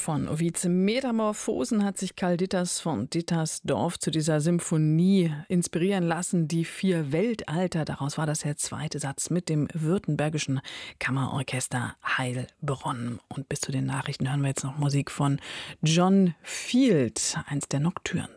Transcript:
von Ovize Metamorphosen hat sich Karl Ditters von Dittersdorf zu dieser Symphonie inspirieren lassen. Die 4 Weltalter, daraus war das der zweite Satz mit dem Württembergischen Kammerorchester Heilbronn. Und bis zu den Nachrichten hören wir jetzt noch Musik von John Field, eins der Nocturnes.